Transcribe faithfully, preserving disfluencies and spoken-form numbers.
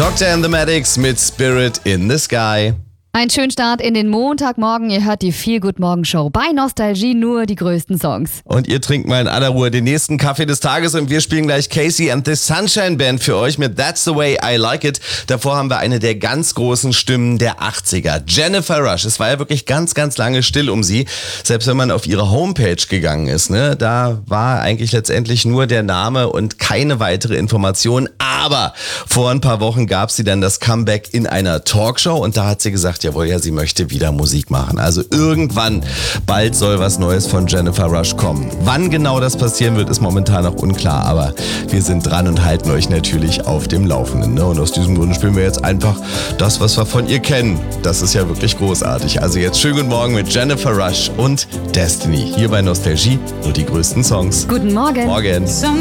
Doktor and the Medics mit Spirit in the Sky. Ein schönen Start in den Montagmorgen. Ihr hört die Feel Good Morgen Show. Bei Nostalgie nur die größten Songs. Und ihr trinkt mal in aller Ruhe den nächsten Kaffee des Tages und wir spielen gleich Casey and the Sunshine Band für euch mit That's the Way I Like It. Davor haben wir eine der ganz großen Stimmen der achtziger, Jennifer Rush. Es war ja wirklich ganz, ganz lange still um sie. Selbst wenn man auf ihre Homepage gegangen ist, ne, da war eigentlich letztendlich nur der Name und keine weitere Information. Aber vor ein paar Wochen gab sie dann das Comeback in einer Talkshow und da hat sie gesagt, jawohl, ja, sie möchte wieder Musik machen. Also irgendwann, bald soll was Neues von Jennifer Rush kommen. Wann genau das passieren wird, ist momentan noch unklar, aber wir sind dran und halten euch natürlich auf dem Laufenden. Ne? Und aus diesem Grund spielen wir jetzt einfach das, was wir von ihr kennen. Das ist ja wirklich großartig. Also jetzt schönen guten Morgen mit Jennifer Rush und Destiny. Hier bei Nostalgie, nur die größten Songs. Guten Morgen. Morgen.